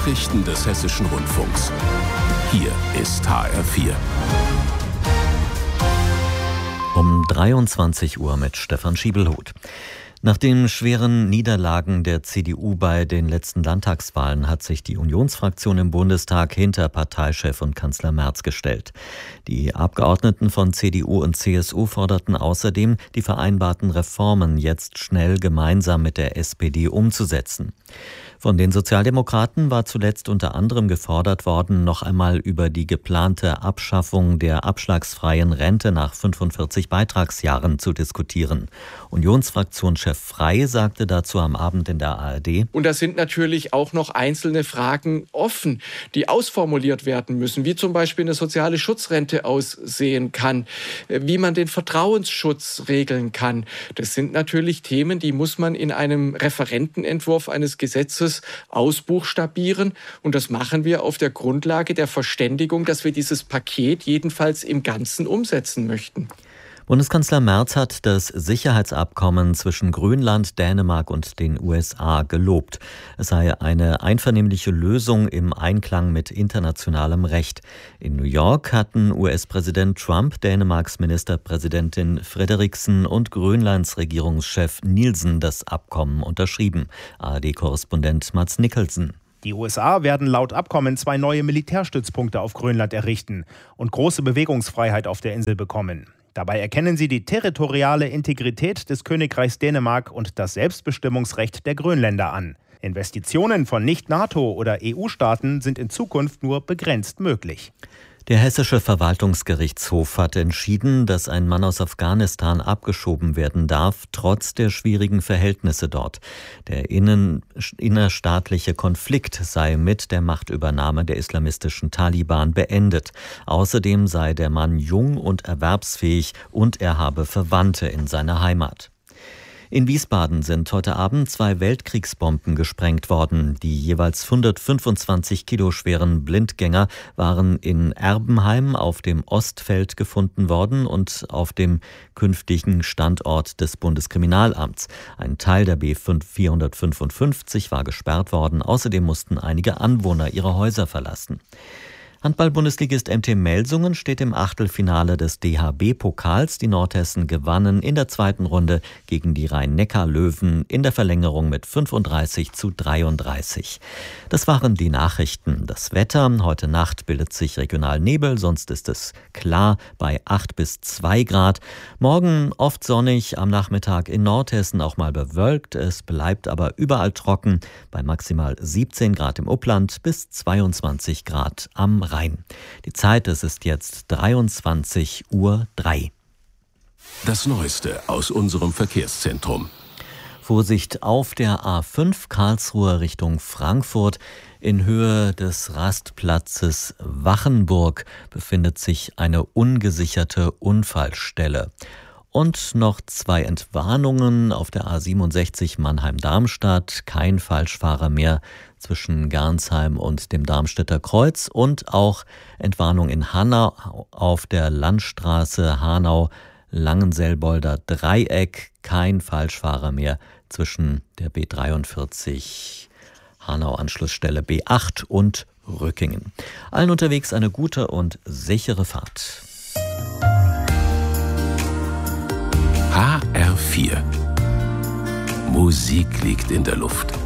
Nachrichten des Hessischen Rundfunks. Hier ist HR4. Um 23 Uhr mit Stefan Schiebelhuth. Nach den schweren Niederlagen der CDU bei den letzten Landtagswahlen hat sich die Unionsfraktion im Bundestag hinter Parteichef und Kanzler Merz gestellt. Die Abgeordneten von CDU und CSU forderten außerdem, die vereinbarten Reformen jetzt schnell gemeinsam mit der SPD umzusetzen. Von den Sozialdemokraten war zuletzt unter anderem gefordert worden, noch einmal über die geplante Abschaffung der abschlagsfreien Rente nach 45 Beitragsjahren zu diskutieren. Unionsfraktionschef Frey sagte dazu am Abend in der ARD: Und da sind natürlich auch noch einzelne Fragen offen, die ausformuliert werden müssen, wie zum Beispiel eine soziale Schutzrente aussehen kann, wie man den Vertrauensschutz regeln kann. Das sind natürlich Themen, die muss man in einem Referentenentwurf eines Gesetzes ausbuchstabieren. Und das machen wir auf der Grundlage der Verständigung, dass wir dieses Paket jedenfalls im Ganzen umsetzen möchten. Bundeskanzler Merz hat das Sicherheitsabkommen zwischen Grönland, Dänemark und den USA gelobt. Es sei eine einvernehmliche Lösung im Einklang mit internationalem Recht. In New York hatten US-Präsident Trump, Dänemarks Ministerpräsidentin Frederiksen und Grönlands Regierungschef Nielsen das Abkommen unterschrieben. ARD-Korrespondent Mads Nicholson. Die USA werden laut Abkommen 2 neue Militärstützpunkte auf Grönland errichten und große Bewegungsfreiheit auf der Insel bekommen. Dabei erkennen sie die territoriale Integrität des Königreichs Dänemark und das Selbstbestimmungsrecht der Grönländer an. Investitionen von Nicht-NATO- oder EU-Staaten sind in Zukunft nur begrenzt möglich. Der Hessische Verwaltungsgerichtshof hat entschieden, dass ein Mann aus Afghanistan abgeschoben werden darf, trotz der schwierigen Verhältnisse dort. Der innerstaatliche Konflikt sei mit der Machtübernahme der islamistischen Taliban beendet. Außerdem sei der Mann jung und erwerbsfähig und er habe Verwandte in seiner Heimat. In Wiesbaden sind heute Abend 2 Weltkriegsbomben gesprengt worden. Die jeweils 125 Kilo schweren Blindgänger waren in Erbenheim auf dem Ostfeld gefunden worden und auf dem künftigen Standort des Bundeskriminalamts. Ein Teil der B455 war gesperrt worden. Außerdem mussten einige Anwohner ihre Häuser verlassen. Handball-Bundesligist MT Melsungen steht im Achtelfinale des DHB-Pokals. Die Nordhessen gewannen in der zweiten Runde gegen die Rhein-Neckar-Löwen in der Verlängerung mit 35:33. Das waren die Nachrichten. Das Wetter: Heute Nacht bildet sich regional Nebel, sonst ist es klar bei 8 bis 2 Grad. Morgen oft sonnig, am Nachmittag in Nordhessen auch mal bewölkt. Es bleibt aber überall trocken bei maximal 17 Grad im Upland bis 22 Grad am Rhein. Die Zeit, es ist jetzt 23:03 Uhr. Das Neueste aus unserem Verkehrszentrum. Vorsicht auf der A5 Karlsruhe Richtung Frankfurt. In Höhe des Rastplatzes Wachenburg befindet sich eine ungesicherte Unfallstelle. Und noch 2 Entwarnungen auf der A67 Mannheim-Darmstadt. Kein Falschfahrer mehr zwischen Gernsheim und dem Darmstädter Kreuz. Und auch Entwarnung in Hanau auf der Landstraße Hanau-Langenselbolder Dreieck. Kein Falschfahrer mehr zwischen der B43 Hanau-Anschlussstelle B8 und Rückingen. Allen unterwegs eine gute und sichere Fahrt. HR4. Musik liegt in der Luft.